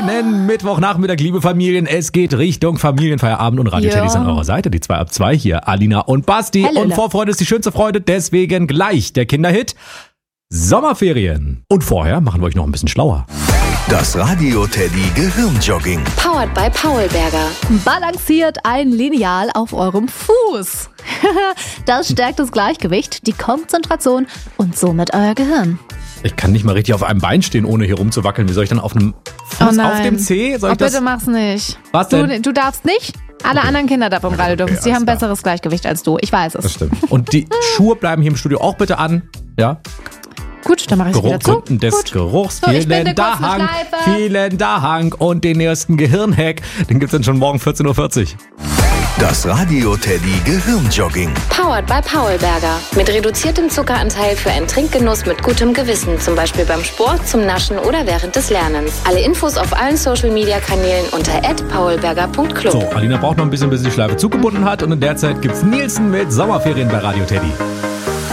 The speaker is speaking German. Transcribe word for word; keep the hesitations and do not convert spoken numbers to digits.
Schönen Mittwochnachmittag, liebe Familien. Es geht Richtung Familienfeierabend und Radio Ja. Teddy ist an eurer Seite. Die zwei ab zwei hier, Alina und Basti. Hello. Und Vorfreude ist die schönste Freude, deswegen gleich der Kinderhit Sommerferien. Und vorher machen wir euch noch ein bisschen schlauer. Das Radio Teddy Gehirnjogging. Powered by Paulberger. Balanciert ein Lineal auf eurem Fuß. Das stärkt das Gleichgewicht, die Konzentration und somit euer Gehirn. Ich kann nicht mal richtig auf einem Bein stehen, ohne hier rumzuwackeln. Wie soll ich dann auf einem Fuß, Oh nein. auf dem Zeh? Soll Oh, ich das? bitte mach's nicht. Was Du, denn? du darfst nicht. Alle Okay. anderen Kinder da beim Radio dürfen. Okay, Sie alles haben klar. besseres Gleichgewicht als du. Ich weiß Das es. stimmt. Und die Schuhe bleiben hier im Studio auch bitte an. Ja. Gut, dann mache ich es wieder zu. Gründen des Gut. Geruchs. So, ich vielen binde kurz eine Dank. Schleife. Vielen Dank. Und den ersten Gehirnhack, den gibt's dann schon morgen vierzehn Uhr vierzig. Das Radio Teddy Gehirnjogging. Powered by Paulberger. Mit reduziertem Zuckeranteil für einen Trinkgenuss mit gutem Gewissen. Zum Beispiel beim Sport, zum Naschen oder während des Lernens. Alle Infos auf allen Social-Media-Kanälen unter at paulberger punkt club. So, Alina braucht noch ein bisschen, bis sie die Schleife zugebunden hat. Und in der Zeit gibt's Nielsen mit Sommerferien bei Radio Teddy.